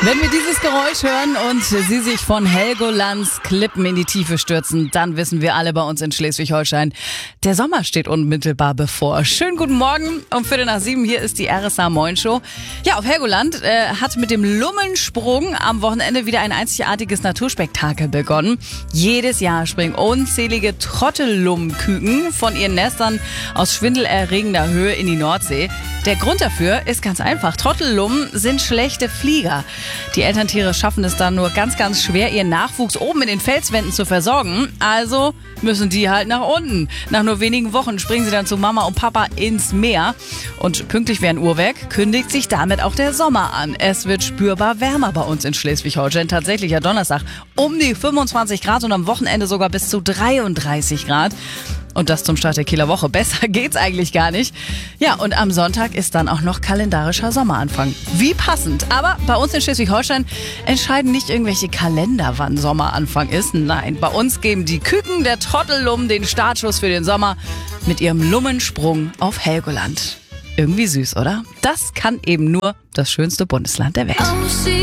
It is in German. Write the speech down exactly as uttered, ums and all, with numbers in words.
Wenn wir dieses Geräusch hören und Sie sich von Helgolands Klippen in die Tiefe stürzen, dann wissen wir alle bei uns in Schleswig-Holstein, der Sommer steht unmittelbar bevor. Schönen guten Morgen, um Viertel nach sieben, hier ist die R S A Moin Show. Ja, auf Helgoland äh, hat mit dem Lummensprung am Wochenende wieder ein einzigartiges Naturspektakel begonnen. Jedes Jahr springen unzählige Trottellummküken von ihren Nestern aus schwindelerregender Höhe in die Nordsee. Der Grund dafür ist ganz einfach. Trottellummen sind schlechte Flieger. Die Elterntiere schaffen es dann nur ganz, ganz schwer, ihren Nachwuchs oben in den Felswänden zu versorgen. Also müssen die halt nach unten. Nach nur wenigen Wochen springen sie dann zu Mama und Papa ins Meer. Und pünktlich wie ein Uhrwerk kündigt sich damit auch der Sommer an. Es wird spürbar wärmer bei uns in Schleswig-Holstein. Tatsächlich ja Donnerstag um die fünfundzwanzig Grad und am Wochenende sogar bis zu dreiunddreißig Grad. Und das zum Start der Kieler Woche. Besser geht's eigentlich gar nicht. Ja, und am Sonntag ist dann auch noch kalendarischer Sommeranfang. Wie passend. Aber bei uns in Schleswig-Holstein entscheiden nicht irgendwelche Kalender, wann Sommeranfang ist. Nein, bei uns geben die Küken der Trottellummen den Startschuss für den Sommer mit ihrem Lummensprung auf Helgoland. Irgendwie süß, oder? Das kann eben nur das schönste Bundesland der Welt.